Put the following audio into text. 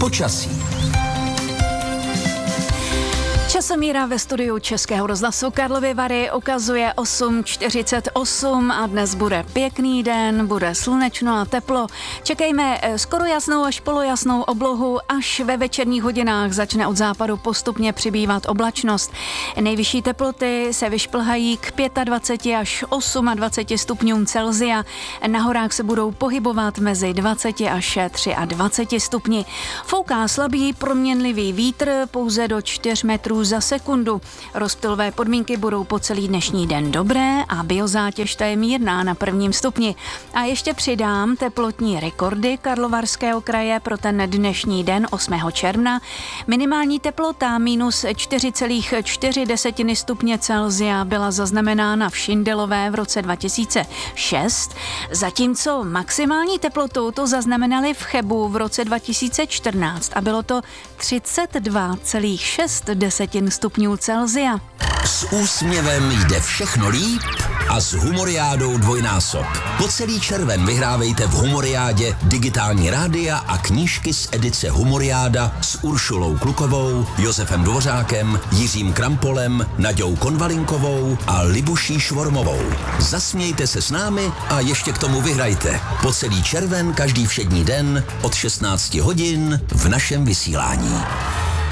Počasí. Časomíra ve studiu Českého rozhlasu Karlovy Vary ukazuje 8:48 a dnes bude pěkný den, bude slunečno a teplo. Čekejme skoro jasnou až polojasnou oblohu, až ve večerních hodinách začne od západu postupně přibývat oblačnost. Nejvyšší teploty se vyšplhají k 25 až 28 stupňům Celsia. Na horách se budou pohybovat mezi 20 až 23 stupni. Fouká slabý proměnlivý vítr pouze do 4 metrů za sekundu. Rozptylové podmínky budou po celý dnešní den dobré a biozátěž ta je mírná na 1. stupni. A ještě přidám teplotní rekordy Karlovarského kraje pro ten dnešní den 8. června. Minimální teplota minus 4,4 stupně Celsia byla zaznamenána v Šindelové v roce 2006, zatímco maximální teplotu to zaznamenali v Chebu v roce 2014 a bylo to 32,6 stupňů Celsia. S úsměvem jde všechno líp a s Humoriádou dvojnásob. Po celý červen vyhrávejte v Humoriádě digitální rádia a knížky z edice Humoriáda s Uršulou Klukovou, Josefem Dvořákem, Jiřím Krampolem, Naďou Konvalinkovou a Libuší Švormovou. Zasmějte se s námi a ještě k tomu vyhrajte. Po celý červen každý všední den od 16 hodin v našem vysílání.